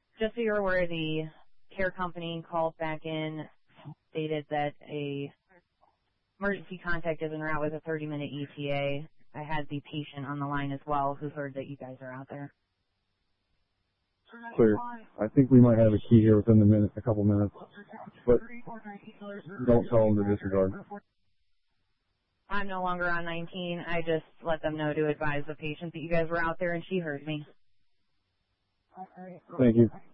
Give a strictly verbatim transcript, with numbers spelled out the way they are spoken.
Just so you're aware, the care company called back in, stated that a emergency contact is en route with a thirty-minute E T A. I had the patient on the line as well who heard that you guys are out there. Clear. I think we might have a key here within the minute, a couple minutes, but don't tell them to disregard. I'm no longer on nineteen. I just let them know to advise the patient that you guys were out there and she heard me. Thank you.